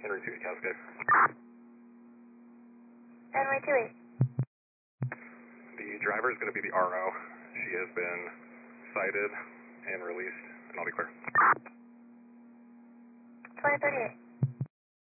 Henry 2 Cascade. Runway 28. The driver is going to be the RO. She has been cited and released, and I'll be clear. 2038.